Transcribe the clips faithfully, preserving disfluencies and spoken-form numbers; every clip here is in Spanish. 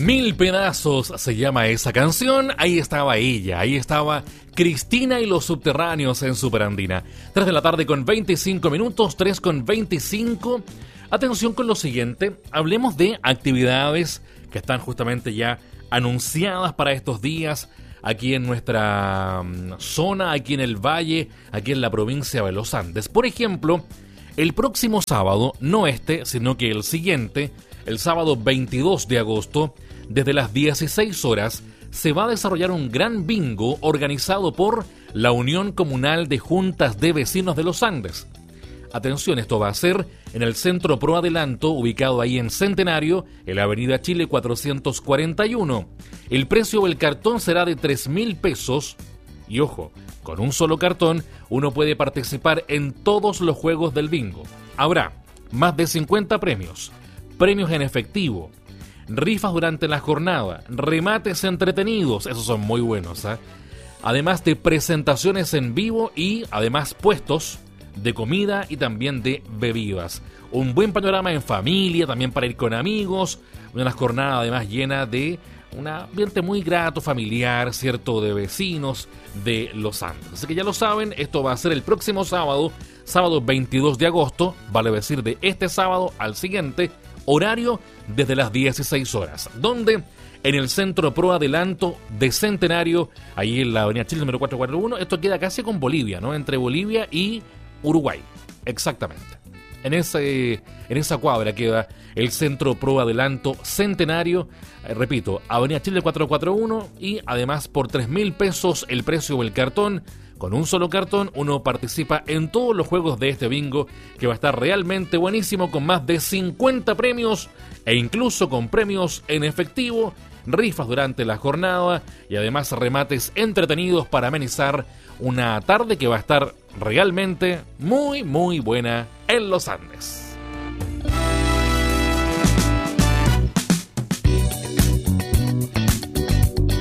Mil pedazos se llama esa canción. Ahí estaba ella, ahí estaba Cristina y los Subterráneos en Superandina. tres de la tarde con veinticinco minutos, tres con veinticinco. Atención con lo siguiente, hablemos de actividades que están justamente ya anunciadas para estos días aquí en nuestra zona, aquí en el Valle, aquí en la provincia de los Andes. Por ejemplo, el próximo sábado, no este, sino que el siguiente, el sábado veintidós de agosto, desde las dieciséis horas, se va a desarrollar un gran bingo organizado por la Unión Comunal de Juntas de Vecinos de los Andes. Atención, esto va a ser en el Centro Pro Adelanto, ubicado ahí en Centenario, en la avenida Chile cuatrocientos cuarenta y uno. El precio del cartón será de tres mil pesos. Y ojo, con un solo cartón uno puede participar en todos los juegos del bingo. Habrá más de cincuenta premios, premios en efectivo, rifas durante la jornada, remates entretenidos, esos son muy buenos, ¿eh? Además de presentaciones en vivo y además puestos de comida y también de bebidas. Un buen panorama en familia, también para ir con amigos, una jornada además llena de un ambiente muy grato, familiar, cierto, de vecinos de los Andes. Así que ya lo saben, esto va a ser el próximo sábado, sábado veintidós de agosto, vale decir de este sábado al siguiente, horario desde las dieciséis horas, donde en el Centro Pro Adelanto de Centenario, ahí en la avenida Chile número cuatrocientos cuarenta y uno, esto queda casi con Bolivia, ¿no? Entre Bolivia y Uruguay, exactamente. En ese, en esa cuadra queda el Centro Pro Adelanto Centenario, eh, repito, avenida Chile cuatrocientos cuarenta y uno, y además por tres mil pesos el precio del cartón. Con un solo cartón uno participa en todos los juegos de este bingo, que va a estar realmente buenísimo, con más de cincuenta premios e incluso con premios en efectivo, rifas durante la jornada y además remates entretenidos para amenizar una tarde que va a estar realmente muy muy buena en los Andes.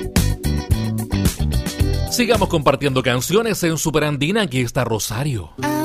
Sigamos compartiendo canciones en Superandina. Aquí está Rosario. Ah.